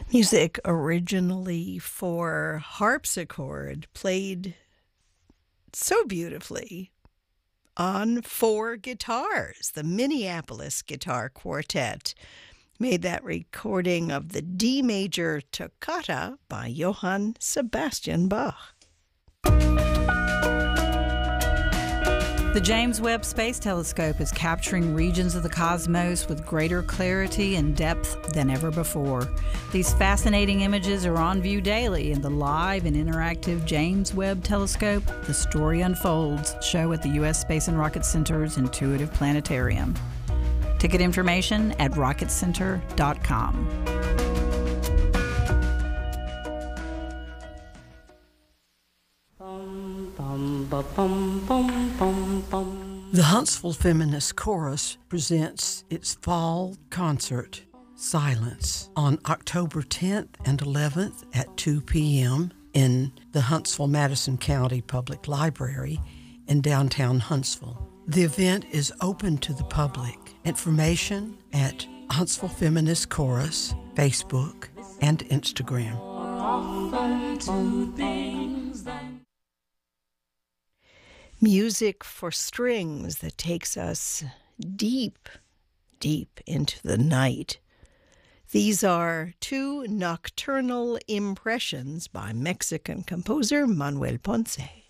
Music originally for harpsichord, played so beautifully on four guitars. The Minneapolis Guitar Quartet made that recording of the D major toccata by Johann Sebastian Bach. The James Webb Space Telescope is capturing regions of the cosmos with greater clarity and depth than ever before. These fascinating images are on view daily in the live and interactive James Webb Telescope The Story Unfolds show at the U.S. Space and Rocket Center's Intuitive Planetarium. Ticket information at rocketcenter.com. The Huntsville Feminist Chorus presents its fall concert, Silence, on October 10th and 11th at 2 p.m. in the Huntsville-Madison County Public Library in downtown Huntsville. The event is open to the public. Information at Huntsville Feminist Chorus, Facebook, and Instagram. Music for strings that takes us deep, deep into the night. These are two nocturnal impressions by Mexican composer Manuel Ponce.